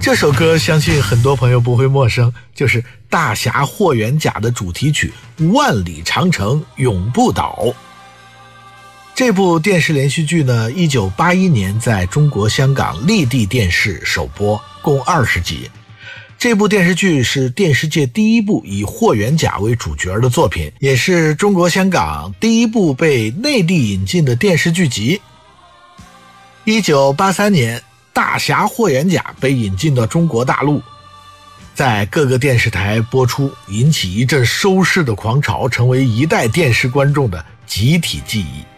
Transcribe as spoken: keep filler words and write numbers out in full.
这首歌相信很多朋友不会陌生，就是《大侠霍元甲》的主题曲《万里长城永不倒》。这部电视连续剧呢，一九八一年在中国香港立地电视首播，共二十集。这部电视剧是电视界第一部以霍元甲为主角的作品，也是中国香港第一部被内地引进的电视剧集。一九八三年，大侠霍元甲被引进到中国大陆，在各个电视台播出，引起一阵收视的狂潮，成为一代电视观众的集体记忆。